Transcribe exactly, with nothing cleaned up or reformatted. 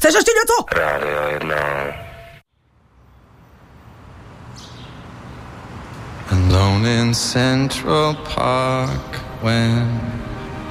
Chceš ještě něco? Rádio jedna. Alone in Central Park when